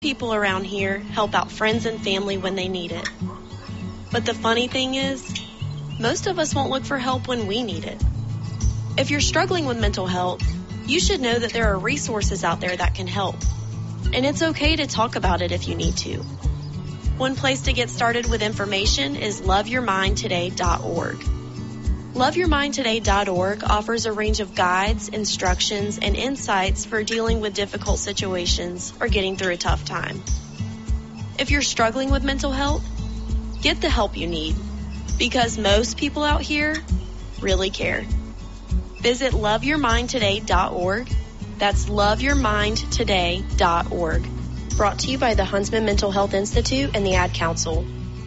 People around here help out friends and family when they need it. But the funny thing is, most of us won't look for help when we need it. If you're struggling with mental health, you should know that there are resources out there that can help. And it's okay to talk about it if you need to. One place to get started with information is loveyourmindtoday.org. Loveyourmindtoday.org offers a range of guides, instructions, and insights for dealing with difficult situations or getting through a tough time. If you're struggling with mental health, get the help you need, because most people out here really care. Visit loveyourmindtoday.org. That's loveyourmindtoday.org. Brought to you by the Huntsman Mental Health Institute and the Ad Council.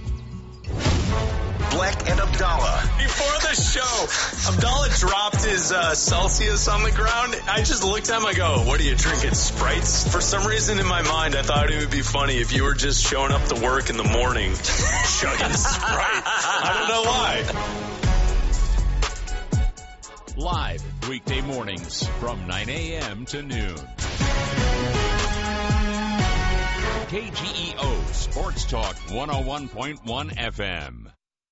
Black and Abdallah. Before the show, Abdallah dropped his Celsius on the ground. I just looked at him, I go, what are you drinking, Sprites? For some reason in my mind, I thought it would be funny if you were just showing up to work in the morning, chugging Sprite. I don't know why. Live weekday mornings from 9 a.m. to noon. KGEO Sports Talk 101.1 FM.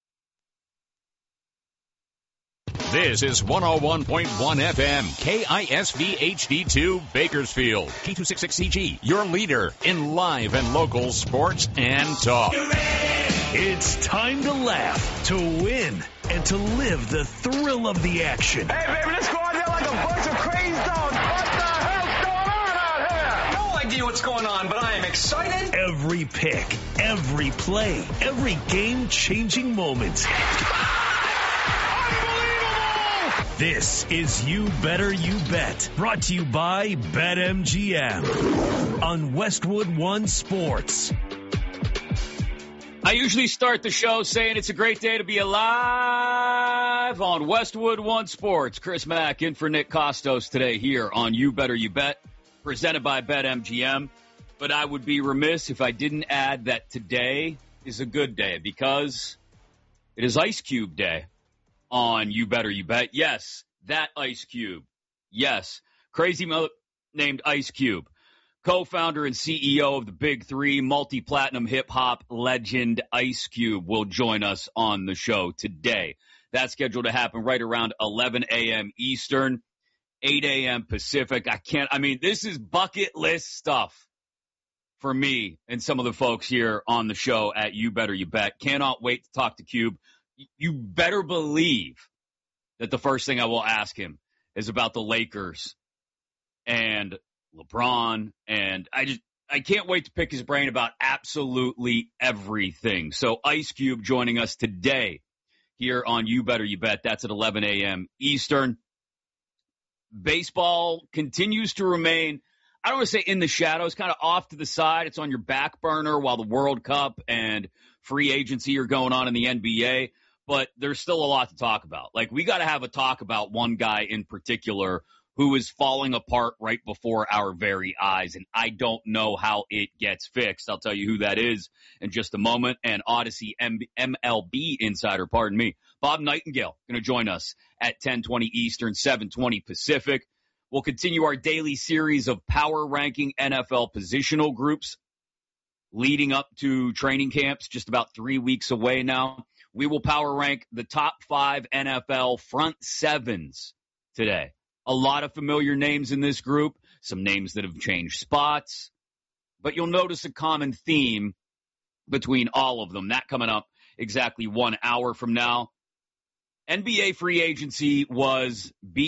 This is 101.1 FM, KISV HD2 Bakersfield, K266CG, your leader in live and local sports and talk. It's time to laugh, to win, and to live the thrill of the action. Hey, baby, let's go out there like a bunch of crazy dogs. What the hell's going on out here? No idea what's going on, but I am excited. Every pick, every play, every game-changing moment. This is You Better You Bet, brought to you by BetMGM on Westwood One Sports. I usually start the show saying it's a great day to be alive on Westwood One Sports. Chris Mack in for Nick Costos today here on You Better You Bet, presented by BetMGM. But I would be remiss if I didn't add that today is a good day because it is Ice Cube Day on You Better You Bet. Yes, that Ice Cube. Yes, crazy named Ice Cube. Co-founder and CEO of the Big Three, multi-platinum hip-hop legend Ice Cube will join us on the show today. That's scheduled to happen right around 11 a.m. Eastern, 8 a.m. Pacific. This is bucket list stuff for me and some of the folks here on the show at You Better You Bet. Cannot wait to talk to Cube. You better believe that the first thing I will ask him is about the Lakers and LeBron, and I can't wait to pick his brain about absolutely everything. So Ice Cube joining us today here on You Better You Bet. That's at 11 a.m. Eastern. Baseball continues to remain, I don't want to say in the shadows, kind of off to the side. It's on your back burner while the World Cup and free agency are going on in the NBA. But there's still a lot to talk about. Like, we got to have a talk about one guy in particular who is falling apart right before our very eyes, and I don't know how it gets fixed. I'll tell you who that is in just a moment. And Odyssey MLB insider, Bob Nightingale, going to join us at 10:20 Eastern, 7:20 Pacific. We'll continue our daily series of power ranking NFL positional groups leading up to training camps, just about 3 weeks away now. We will power rank the top 5 NFL front sevens today. A lot of familiar names in this group, some names that have changed spots, but you'll notice a common theme between all of them. That coming up exactly 1 hour from now. NBA free agency was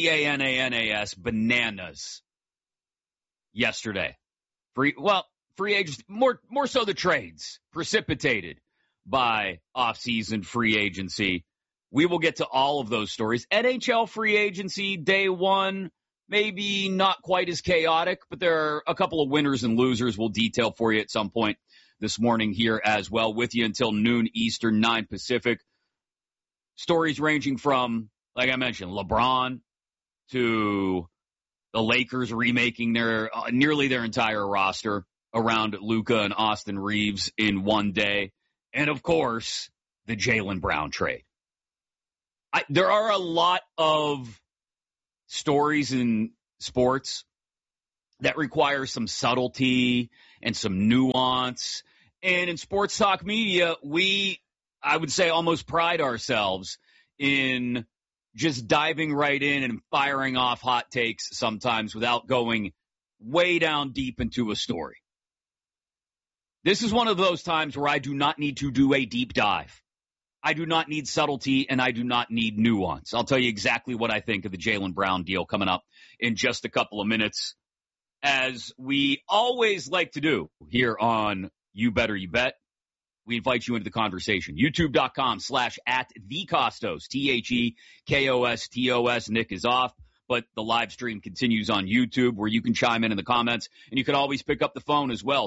bananas yesterday. Free agency, more so the trades precipitated by off-season free agency. We will get to all of those stories. NHL free agency, day one, maybe not quite as chaotic, but there are a couple of winners and losers we'll detail for you at some point this morning here as well, with you until noon Eastern, 9 Pacific. Stories ranging from, like I mentioned, LeBron to the Lakers remaking nearly their entire roster around Luka and Austin Reeves in one day. And, of course, the Jaylen Brown trade. There are a lot of stories in sports that require some subtlety and some nuance. And in sports talk media, I would say, almost pride ourselves in just diving right in and firing off hot takes sometimes without going way down deep into a story. This is one of those times where I do not need to do a deep dive. I do not need subtlety, and I do not need nuance. I'll tell you exactly what I think of the Jaylen Brown deal coming up in just a couple of minutes, as we always like to do here on You Better You Bet. We invite you into the conversation. YouTube.com/@TheCostos, TheKostos. Nick is off, but the live stream continues on YouTube, where you can chime in the comments, and you can always pick up the phone as well.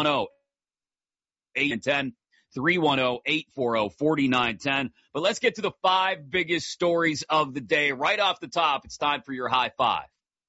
310-810, 310-840-4910. But let's get to the 5 biggest stories of the day. Right off the top, it's time for your high 5.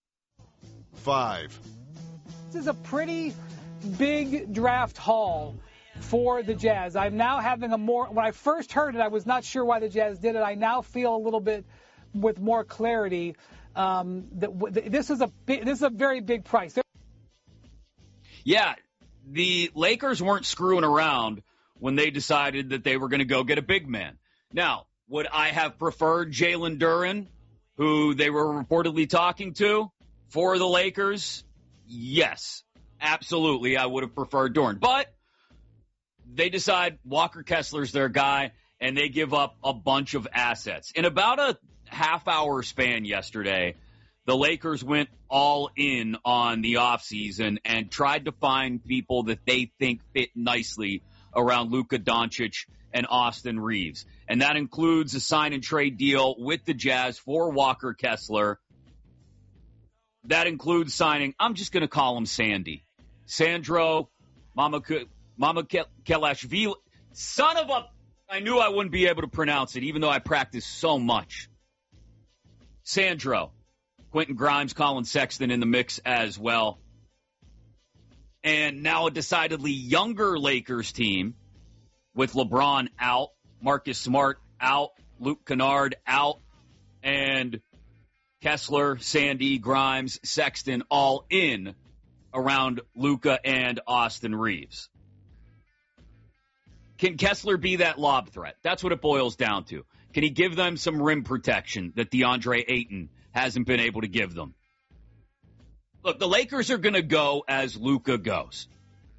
5. This is a pretty big draft haul for the Jazz. I'm now having when I first heard it, I was not sure why the Jazz did it. I now feel a little bit with more clarity that this is a very big price. Yeah, the Lakers weren't screwing around when they decided that they were going to go get a big man. Now, would I have preferred Jalen Duren, who they were reportedly talking to, for the Lakers? Yes, absolutely, I would have preferred Duren. But they decide Walker Kessler's their guy, and they give up a bunch of assets. In about a half-hour span yesterday, the Lakers went all in on the offseason and tried to find people that they think fit nicely around Luka Doncic and Austin Reeves. And that includes a sign-and-trade deal with the Jazz for Walker Kessler. That includes signing, I'm just going to call him Sandy, Sandro Mamukelashvili. Son of a... I knew I wouldn't be able to pronounce it, even though I practice so much. Sandro. Quentin Grimes, Colin Sexton in the mix as well. And now a decidedly younger Lakers team with LeBron out, Marcus Smart out, Luke Kennard out, and Kessler, Sandy, Grimes, Sexton all in around Luka and Austin Reeves. Can Kessler be that lob threat? That's what it boils down to. Can he give them some rim protection that DeAndre Ayton hasn't been able to give them? Look, the Lakers are going to go as Luka goes.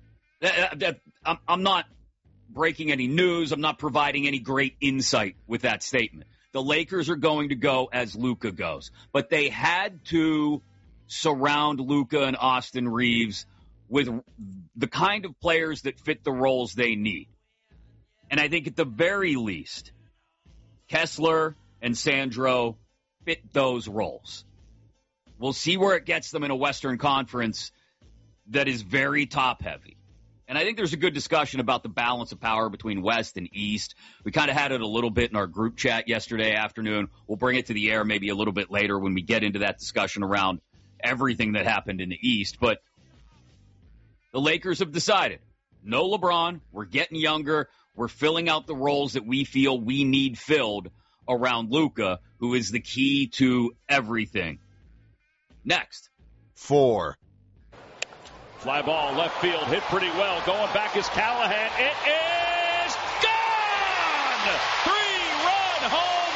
I'm not breaking any news. I'm not providing any great insight with that statement. The Lakers are going to go as Luka goes. But they had to surround Luka and Austin Reeves with the kind of players that fit the roles they need. And I think at the very least, Kessler and Sandro fit those roles. We'll see where it gets them in a Western Conference that is very top-heavy. And I think there's a good discussion about the balance of power between West and East. We kind of had it a little bit in our group chat yesterday afternoon. We'll bring it to the air maybe a little bit later when we get into that discussion around everything that happened in the East. But the Lakers have decided, no LeBron, we're getting younger, we're filling out the roles that we feel we need filled around Luka, who is the key to everything. Next. 4. Fly ball, left field, hit pretty well. Going back is Callahan. It is gone! 3-run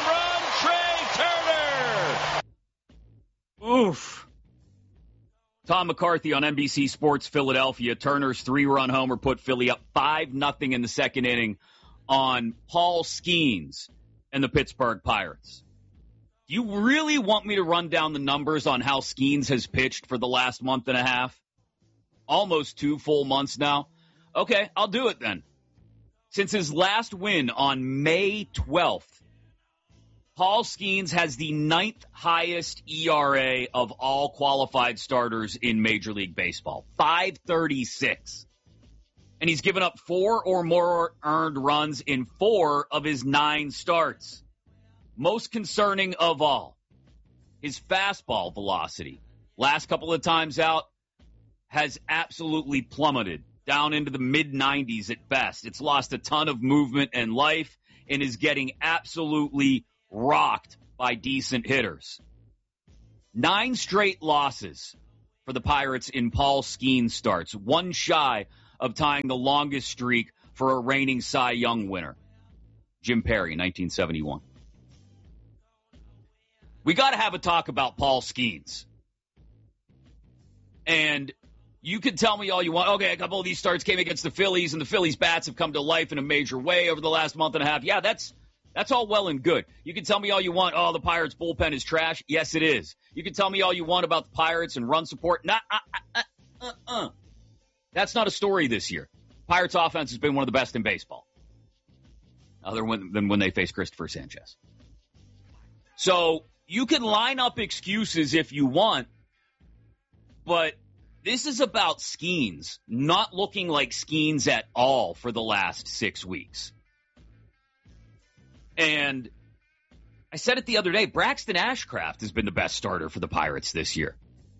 home run, Trey Turner! Oof. Tom McCarthy on NBC Sports Philadelphia. Turner's 3-run homer put Philly up 5-0 in the second inning on Paul Skeens and the Pittsburgh Pirates. Do you really want me to run down the numbers on how Skeens has pitched for the last month and a half? Almost 2 full months now. Okay, I'll do it then. Since his last win on May 12th, Paul Skeens has the 9th highest ERA of all qualified starters in Major League Baseball, 5.36. And he's given up 4 or more earned runs in 4 of his 9 starts. Most concerning of all, his fastball velocity, last couple of times out, has absolutely plummeted down into the mid-90s at best. It's lost a ton of movement and life and is getting absolutely rocked by decent hitters. 9 straight losses for the Pirates in Paul Skeens starts, one shy of tying the longest streak for a reigning Cy Young winner, Jim Perry, 1971. We got to have a talk about Paul Skeens. And you can tell me all you want. Okay, a couple of these starts came against the Phillies, and the Phillies' bats have come to life in a major way over the last month and a half. Yeah, that's all well and good. You can tell me all you want, oh, the Pirates' bullpen is trash. Yes, it is. You can tell me all you want about the Pirates and run support. That's not a story this year. Pirates' offense has been one of the best in baseball, other than when they face Christopher Sanchez. So you can line up excuses if you want, but this is about Skeens not looking like Skeens at all for the last 6 weeks. And I said it the other day, Braxton Ashcraft has been the best starter for the Pirates this year.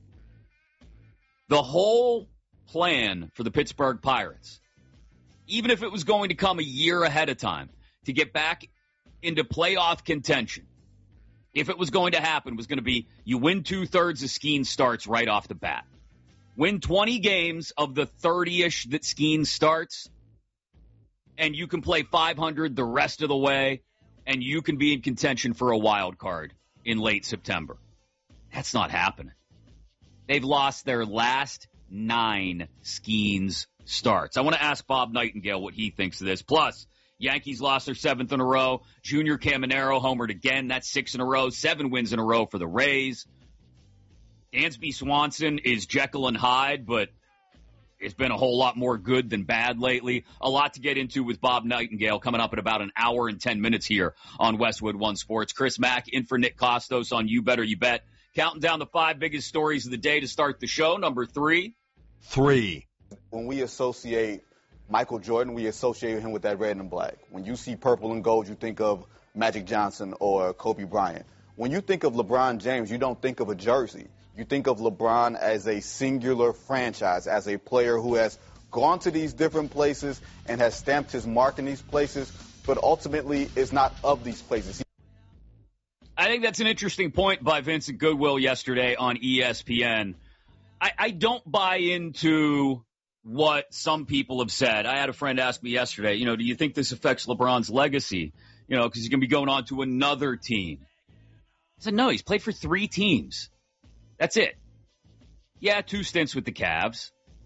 The whole plan for the Pittsburgh Pirates, even if it was going to come a year ahead of time to get back into playoff contention, if it was going to happen, was going to be you win 2/3 of Skeens starts right off the bat. Win 20 games of the 30-ish that Skeens starts, and you can play 500 the rest of the way, and you can be in contention for a wild card in late September. That's not happening. They've lost their last 9 Skeens starts. I want to ask Bob Nightingale what he thinks of this. Plus, Yankees lost their 7th in a row. Junior Caminero homered again. That's 6 in a row. 7 wins in a row for the Rays. Dansby Swanson is Jekyll and Hyde, but it's been a whole lot more good than bad lately. A lot to get into with Bob Nightingale coming up in about an hour and 10 minutes here on Westwood One Sports. Chris Mack in for Nick Costos on You Better You Bet. Counting down the 5 biggest stories of the day to start the show. Number 3. When we associate Michael Jordan, we associate him with that red and black. When you see purple and gold, you think of Magic Johnson or Kobe Bryant. When you think of LeBron James, you don't think of a jersey. You think of LeBron as a singular franchise, as a player who has gone to these different places and has stamped his mark in these places, but ultimately is not of these places. I think that's an interesting point by Vincent Goodwill yesterday on ESPN. I don't buy into what some people have said. I had a friend ask me yesterday, do you think this affects LeBron's legacy? Because he's going to be going on to another team. I said, no, he's played for 3 teams. That's it. Yeah, 2 stints with the Cavs.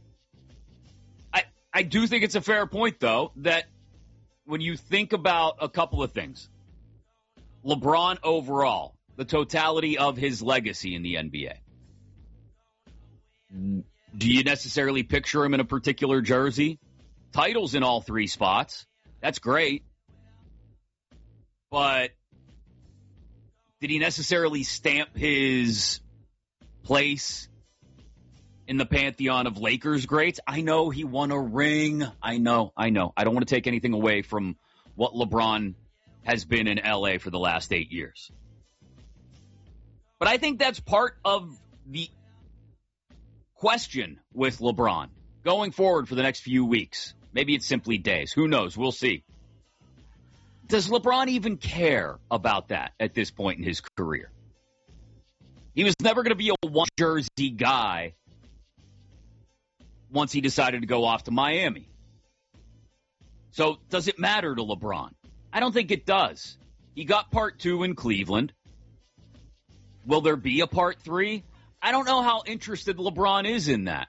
I do think it's a fair point, though, that when you think about a couple of things, LeBron overall, the totality of his legacy in the NBA, do you necessarily picture him in a particular jersey? Titles in all 3 spots. That's great. But did he necessarily stamp his place in the pantheon of Lakers greats? I know he won a ring. I know. I don't want to take anything away from what LeBron has been in LA for the last 8 years. But I think that's part of the question with LeBron going forward for the next few weeks. Maybe it's simply days. Who knows? We'll see. Does LeBron even care about that at this point in his career? He was never going to be a one-jersey guy once he decided to go off to Miami. So does it matter to LeBron? I don't think it does. He got part 2 in Cleveland. Will there be a part 3? I don't know how interested LeBron is in that.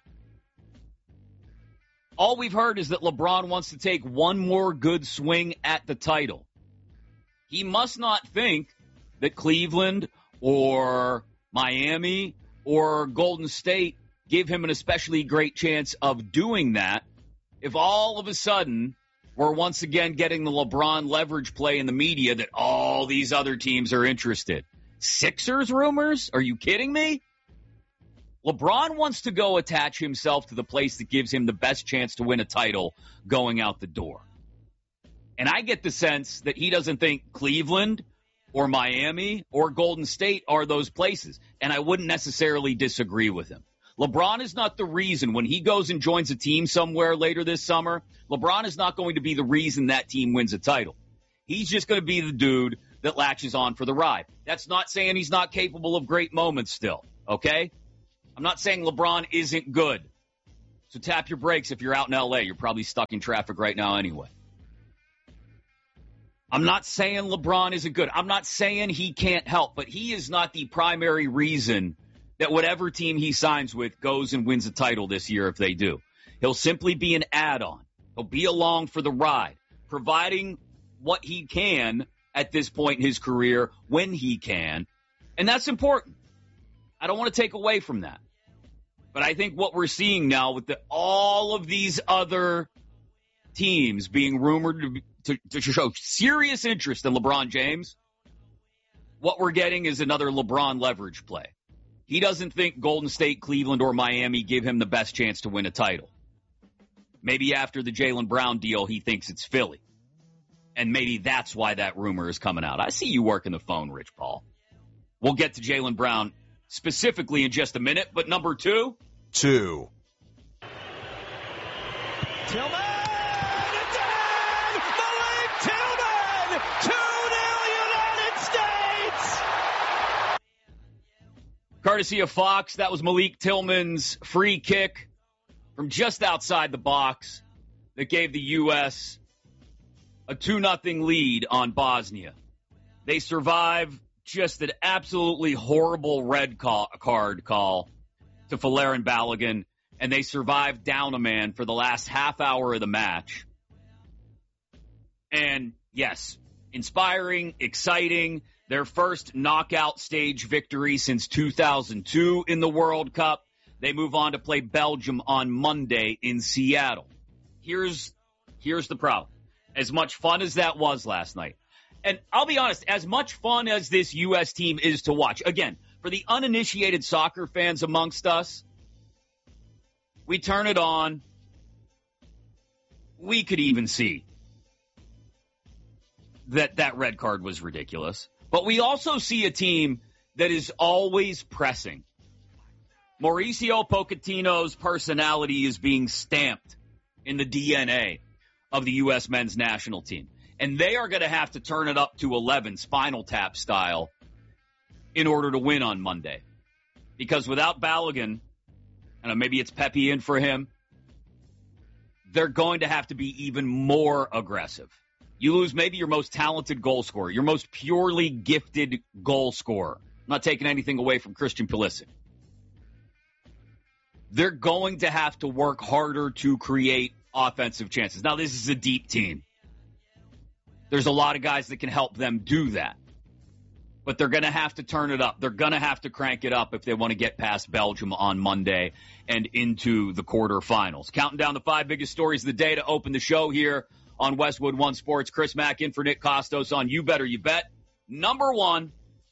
All we've heard is that LeBron wants to take one more good swing at the title. He must not think that Cleveland or Miami or Golden State give him an especially great chance of doing that if all of a sudden we're once again getting the LeBron leverage play in the media that all these other teams are interested. Sixers rumors? Are you kidding me? LeBron wants to go attach himself to the place that gives him the best chance to win a title going out the door. And I get the sense that he doesn't think Cleveland or Miami or Golden State are those places. And I wouldn't necessarily disagree with him. LeBron is not the reason when he goes and joins a team somewhere later this summer. LeBron is not going to be the reason that team wins a title. He's just going to be the dude that latches on for the ride. That's not saying he's not capable of great moments still, okay? I'm not saying LeBron isn't good. So tap your brakes if you're out in L.A. You're probably stuck in traffic right now anyway. I'm not saying LeBron isn't good. I'm not saying he can't help, but he is not the primary reason that whatever team he signs with goes and wins a title this year if they do. He'll simply be an add-on. He'll be along for the ride, providing what he can at this point in his career when he can. And that's important. I don't want to take away from that. But I think what we're seeing now with all of these other teams being rumored to show serious interest in LeBron James, what we're getting is another LeBron leverage play. He doesn't think Golden State, Cleveland, or Miami give him the best chance to win a title. Maybe after the Jaylen Brown deal, he thinks it's Philly. And maybe that's why that rumor is coming out. I see you working the phone, Rich Paul. We'll get to Jaylen Brown specifically in just a minute, but number 2? 2. Tillman! It's in! Malik Tillman! 2-0 United States! Courtesy of Fox, that was Malik Tillman's free kick from just outside the box that gave the U.S. a 2-0 lead on Bosnia. They survive just an absolutely horrible red card call to Folarin Balogun, and they survived down a man for the last half hour of the match. And yes, inspiring, exciting, their first knockout stage victory since 2002 in the World Cup. They move on to play Belgium on Monday in Seattle. Here's the problem. As much fun as that was last night, and I'll be honest, as much fun as this U.S. team is to watch, again, for the uninitiated soccer fans amongst us, we turn it on. We could even see that red card was ridiculous. But we also see a team that is always pressing. Mauricio Pochettino's personality is being stamped in the DNA of the U.S. men's national team. And they are going to have to turn it up to 11, Spinal Tap style, in order to win on Monday. Because without Balogun, and maybe it's Pepe in for him, they're going to have to be even more aggressive. You lose maybe your most talented goal scorer, your most purely gifted goal scorer. I'm not taking anything away from Christian Pulisic. They're going to have to work harder to create offensive chances. Now, this is a deep team. There's a lot of guys that can help them do that. But they're going to have to turn it up. They're going to have to crank it up if they want to get past Belgium on Monday and into the quarterfinals. Counting down the 5 biggest stories of the day to open the show here on Westwood One Sports. Chris Mack in for Nick Costos on You Better You Bet. Number 1.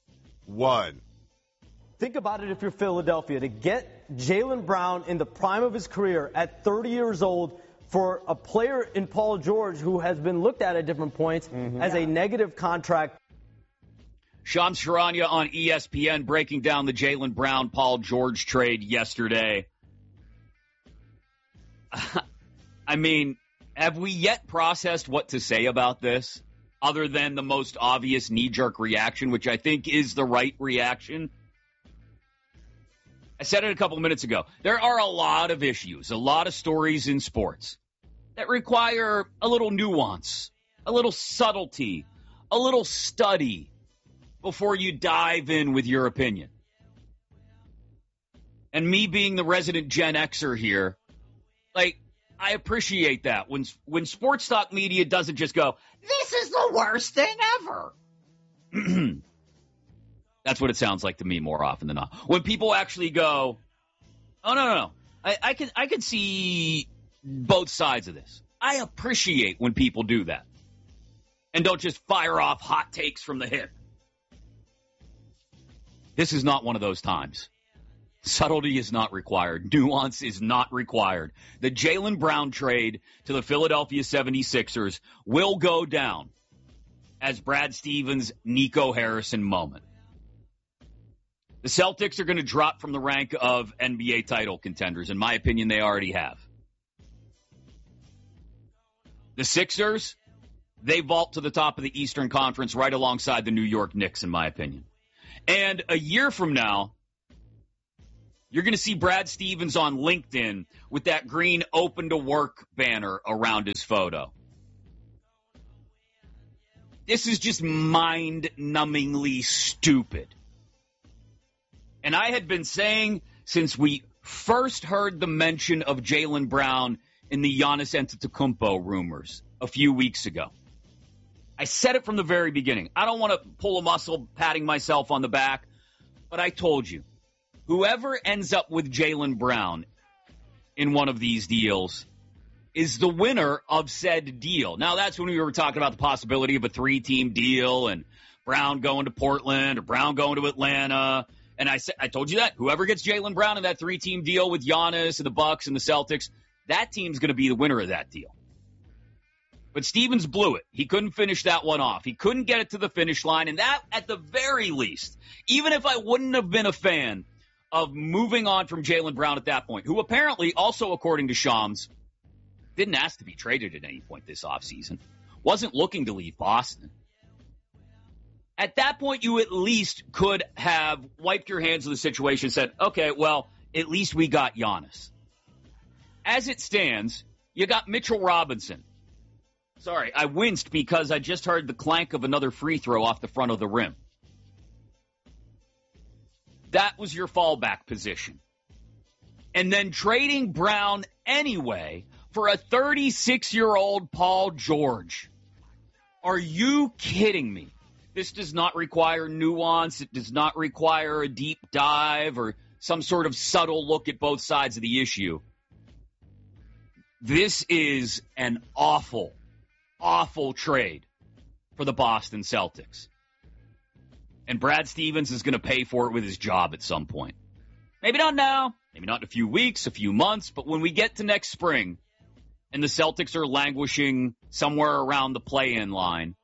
Think about it if you're Philadelphia. To get Jaylen Brown in the prime of his career at 30 years old for a player in Paul George who has been looked at different points as a negative contract. Shams Charania on ESPN breaking down the Jaylen Brown-Paul George trade yesterday. I mean, have we yet processed what to say about this other than the most obvious knee-jerk reaction, which I think is the right reaction? I said it a couple minutes ago. There are a lot of issues, a lot of stories in sports that require a little nuance, a little subtlety, a little study before you dive in with your opinion. And me being the resident Gen Xer here, I appreciate that. When sports talk media doesn't just go, this is the worst thing ever. That's what it sounds like to me more often than not. When people actually go, oh, no. I can see both sides of this. I appreciate when people do that. And don't just fire off hot takes from the hip. This is not one of those times. Subtlety is not required. Nuance is not required. The Jaylen Brown trade to the Philadelphia 76ers will go down as Brad Stevens' Nico Harrison moment. The Celtics are going to drop from the rank of NBA title contenders. In my opinion, they already have. The Sixers, they vault to the top of the Eastern Conference right alongside the New York Knicks, in my opinion. And a year from now, You're going to see Brad Stevens on LinkedIn with that green open to work banner around his photo. This is just mind-numbingly stupid. And I had been saying since we first heard the mention of Jaylen Brown in the Giannis Antetokounmpo rumors a few weeks ago. I said it from the very beginning. I don't want to pull a muscle patting myself on the back, but I told you, whoever ends up with Jaylen Brown in one of these deals is the winner of said deal. Now, that's when we were talking about the possibility of a 3-team deal and Brown going to Portland or Brown going to Atlanta. And I told you that. Whoever gets Jaylen Brown in that 3-team deal with Giannis and the Bucks and the Celtics, that team's going to be the winner of that deal. But Stevens blew it. He couldn't finish that one off. He couldn't get it to the finish line. And that, at the very least, even if I wouldn't have been a fan of moving on from Jaylen Brown at that point, who apparently, also according to Shams, didn't ask to be traded at any point this offseason, wasn't looking to leave Boston. At that point, you at least could have wiped your hands of the situation and said, okay, well, at least we got Giannis. As it stands, you got Mitchell Robinson. Sorry, I winced because I just heard the clank of another free throw off the front of the rim. That was your fallback position. And then trading Brown anyway for a 36-year-old Paul George. Are you kidding me? This does not require nuance. It does not require a deep dive or some sort of subtle look at both sides of the issue. This is an awful, awful trade for the Boston Celtics. And Brad Stevens is going to pay for it with his job at some point. Maybe not now, maybe not in a few weeks, a few months, but when we get to next spring and the Celtics are languishing somewhere around the play-in line,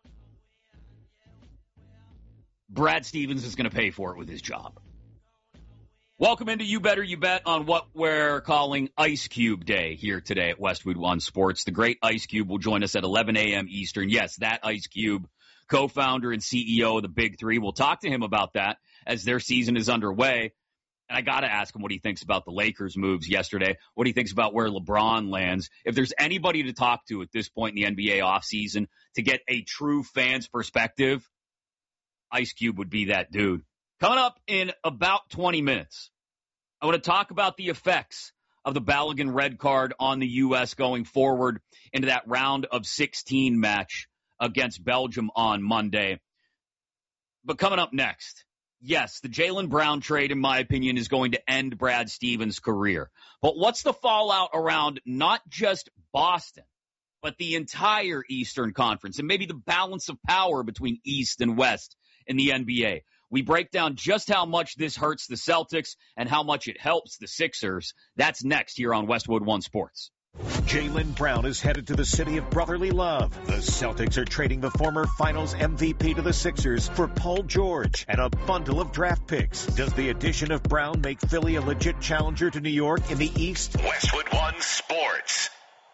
Brad Stevens is going to pay for it with his job. Welcome into You Better You Bet on what we're calling Ice Cube Day here today at Westwood One Sports. The great Ice Cube will join us at 11 a.m. Eastern. Yes, that Ice Cube, co-founder and CEO of the Big Three. We'll talk to him about that as their season is underway. And I got to ask him what he thinks about the Lakers' moves yesterday, what he thinks about where LeBron lands. If there's anybody to talk to at this point in the NBA offseason to get a true fan's perspective, Ice Cube would be that dude. Coming up in about 20 minutes, I want to talk about the effects of the Balogun red card on the U.S. going forward into that round of 16 match against Belgium on Monday. But coming up next, yes, the Jaylen Brown trade, in my opinion, is going to end Brad Stevens' career. But what's the fallout around not just Boston, but the entire Eastern Conference and maybe the balance of power between East and West in the NBA? We break down just how much this hurts the Celtics and how much it helps the Sixers. That's next here on Westwood One Sports. Jaylen Brown is headed to the city of brotherly love. The Celtics are trading the former Finals MVP to the Sixers for Paul George and a bundle of draft picks. Does the addition of Brown make Philly a legit challenger to New York in the East? Westwood One Sports.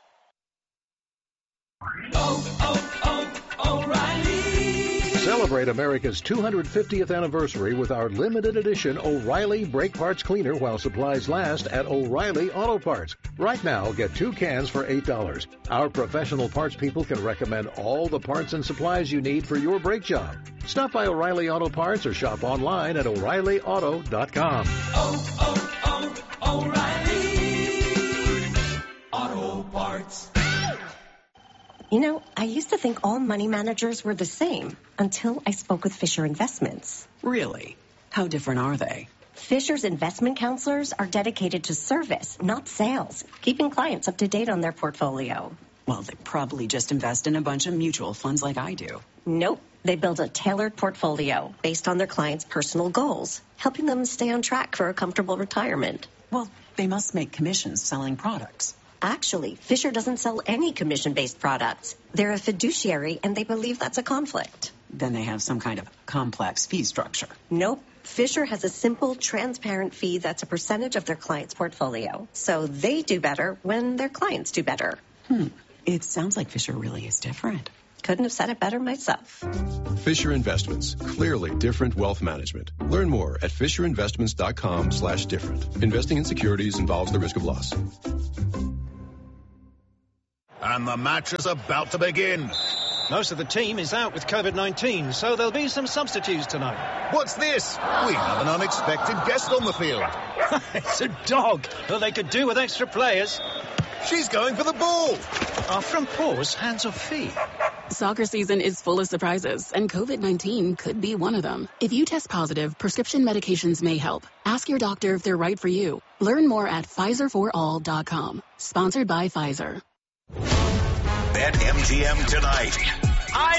O'Reilly. Celebrate America's 250th anniversary with our limited edition O'Reilly Brake Parts Cleaner while supplies last at O'Reilly Auto Parts. Right now, get 2 cans for $8. Our professional parts people can recommend all the parts and supplies you need for your brake job. Stop by O'Reilly Auto Parts or shop online at O'ReillyAuto.com. O'Reilly Auto Parts. You know, I used to think all money managers were the same until I spoke with Fisher Investments. Really? How different are they? Fisher's investment counselors are dedicated to service, not sales, keeping clients up to date on their portfolio. Well, they probably just invest in a bunch of mutual funds like I do. Nope. They build a tailored portfolio based on their clients' personal goals, helping them stay on track for a comfortable retirement. Well, they must make commissions selling products. Actually, Fisher doesn't sell any commission-based products. They're a fiduciary, and they believe that's a conflict. Then they have some kind of complex fee structure. Nope. Fisher has a simple, transparent fee that's a percentage of their client's portfolio. So they do better when their clients do better. It sounds like Fisher really is different. Couldn't have said it better myself. Fisher Investments. Clearly different wealth management. Learn more at FisherInvestments.com/different. Investing in securities involves the risk of loss. And the match is about to begin. Most of the team is out with COVID-19, so there'll be some substitutes tonight. What's this? We have an unexpected guest on the field. It's a dog. Well, they could do with extra players. She's going for the ball. Are front paws hands or feet? Soccer season is full of surprises, and COVID-19 could be one of them. If you test positive, prescription medications may help. Ask your doctor if they're right for you. Learn more at PfizerForAll.com. Sponsored by Pfizer. BetMGM tonight.